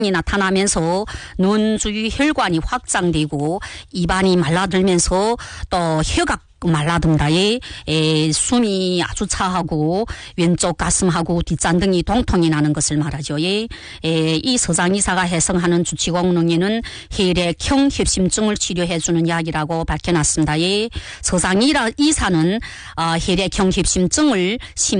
이 나타나면서 눈 주위 혈관이 확장되고 입안이 말라들면서 또 혀가 말라든다. 숨이 아주 차하고 왼쪽 가슴하고 뒷잔등이 동통이 나는 것을 말하죠. 이 서장이사가 해석하는 주치공릉에는 혈액형 협심증을 치료해주는 약이라고 밝혀놨습니다. 서장이사는 혈액형 협심증을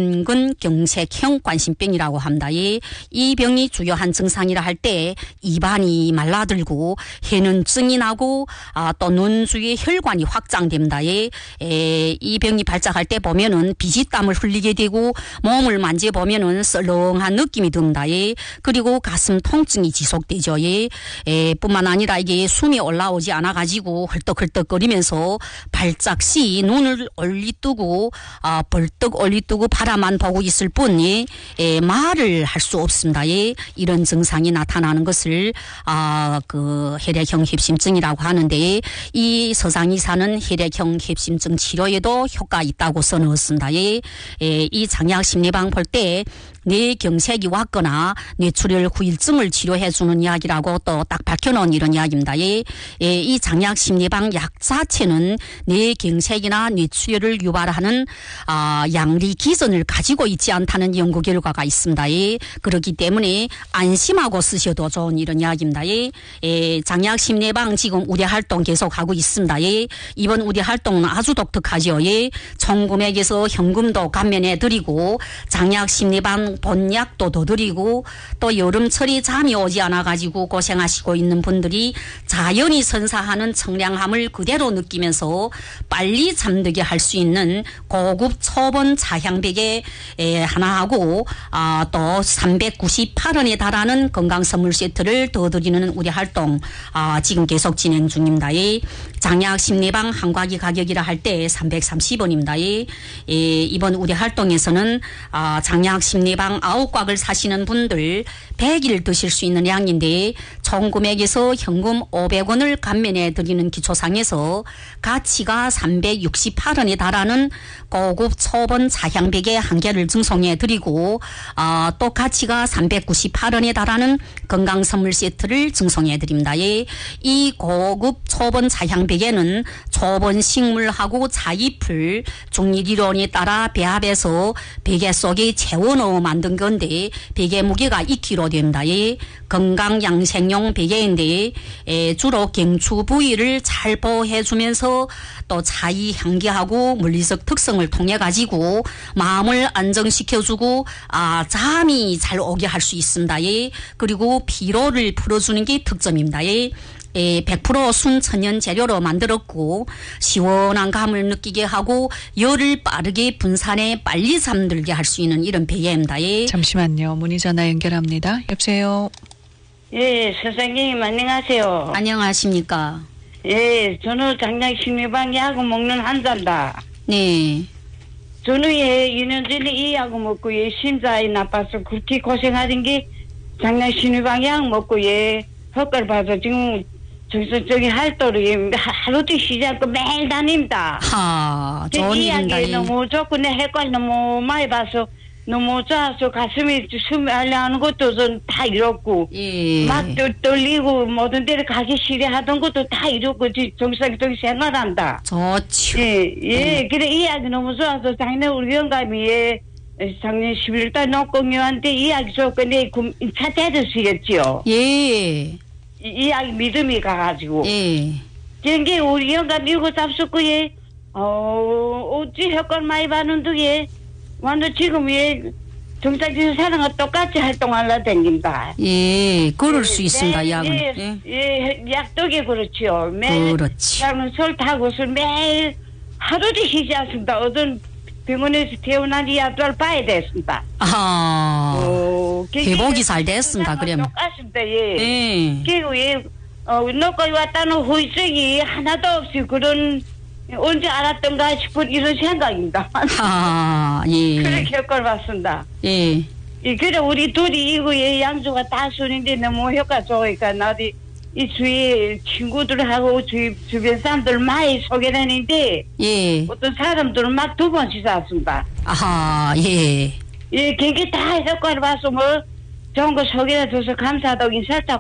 심근경색형 관심병이라고 합니다. 이 병이 주요한 증상이라 할 때 입안이 말라들고 혀는 증이 나고 또 눈 주위에 혈관이 확장됩니다. 이 병이 발작할 때 보면은 비지땀을 흘리게 되고 몸을 만져보면은 썰렁한 느낌이 듭니다. 그리고 가슴 통증이 지속되죠. 뿐만 아니라 이게 숨이 올라오지 않아 가지고 헐떡헐떡거리면서 발작 시 눈을 올리뜨고 벌떡 올리뜨고 바라만 보고 있을 뿐 말을 할 수 없습니다. 이런 증상이 나타나는 것을 그 혈액형 협심증이라고 하는데 이 서장이사는 혈액형 협심증 치료에도 효과 있다고 써놓았습니다. 이 장약 심리방 볼 때 뇌경색이 왔거나 뇌출혈 후일증을 치료해주는 약이라고 또 딱 밝혀놓은 이런 약입니다. 이 장약 심리방 약 자체는 뇌경색이나 뇌출혈을 유발하는 양리 기전을 가지고 있지 않다는 연구 결과가 있습니다. 그렇기 때문에 안심하고 쓰셔도 좋은 이런 약입니다. 장약 심리방 지금 우대 활동 계속하고 있습니다. 이번 우대 활동은 아주 독특하죠. 총금액에서 현금도 감면해 드리고 장약 심리방 본약도 더 드리고 또 여름철이 잠이 오지 않아 가지고 고생하시고 있는 분들이 자연이 선사하는 청량함을 그대로 느끼면서 빨리 잠들게 할 수 있는 고급 초본 자향베개 하나하고 또 398원에 달하는 건강 선물 세트를 더 드리는 우리 활동 지금 계속 진행 중입니다. 장약 심리방 한 곽이 가격이라 할 때 330원입니다. 이번 우리 활동에서는 장약 심리방 9곽을 사시는 분들 100일 드실 수 있는 양인데 총 금액에서 현금 500원을 감면해 드리는 기초상에서 가치가 368원에 달하는 고급 초본 자향베개 한 개를 증송해 드리고 또 가치가 398원에 달하는 건강 선물 세트를 증송해 드립니다. 이 고급 초본 자향베개는 초본 식물하고 자잎을 중립이론에 따라 배합해서 베개 속에 재워넣어 만든 건데 베개 무게가 2kg 됩니다. 건강 양생용 베개인데 주로 경추 부위를 잘 보호해주면서 또 자의 향기하고 물리적 특성을 통해 가지고 마음을 안정시켜주고 잠이 잘 오게 할 수 있습니다. 그리고 피로를 풀어주는 게 특점입니다. 100% 순천연 재료로 만들었고 시원한 감을 느끼게 하고 열을 빠르게 분산해 빨리 잠들게 할 수 있는 이런 베개입니다. 잠시만요. 문의 전화 연결합니다. 여보세요. 예, 선생님 안녕하세요. 안녕하십니까. 예, 저는 장약 심리방 약을 먹는 환자입니다. 네. 저는 2년 전에 이 약을 먹고 심장이 나빠서 그렇게 고생하던 게 장약 심리방 약 먹고 효과를 봐서 지금 저기 활동을 하루도 쉬지 않고 매일 다닙니다. 좋은 이 일입니다. 약이 너무 좋고 내 효과를 너무 많이 봐서 너무 좋아서 가슴이 숨이 하려는 것도 다 이렇고 막 떨리고 모든 데를 가기 싫어 하던 것도 다 이렇고 정상적인 생활한다. 좋죠. 그래 이 약이 너무 좋아서 작년에 우리 영감이 작년 11월달 농공요한테 이 약이 좋고 내 찾아줄 수 있겠지요. 이 약이 믿음이 가가지고 그게 우리 영감 이거 잡수고 어찌 효과를 많이 받는데 완전 지금 정상적인 사람과 똑같이 활동하려 댕긴다. 그럴 수 있습니다. 약은. 약독이 그렇지요. 매일 저는 술 타고 술 매일 하루도 쉬지 않습니다. 어떤 병원에서 태어난 이 약도를 봐야 됐습니다. 회복이 잘 됐습니다. 그러면. 똑같습니다. 그리고 너까지 왔다는 후유증이 하나도 없이 그런 언제 알았던가 싶은 이런 생각입니다. 그렇게 효과를 봤습니다. 그래 우리 둘이 이거 양주가 다 술인데 너무 효과 좋으니까 나도 이 주위에 친구들하고 주변 사람들 많이 소개했는데 어떤 사람들은 막 2번씩 샀습니다. 그게 다 효과를 봐서 좋은 거 소개해 줘서 감사하다고 인사를